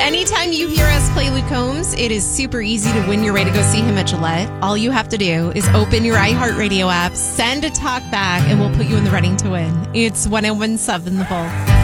Anytime you hear us play Luke Combs, it is super easy to win your way to go see him at Gillette. All you have to do is open your iHeartRadio app, send a talk back, and we'll put you in the running to win. It's 1017 The Volt.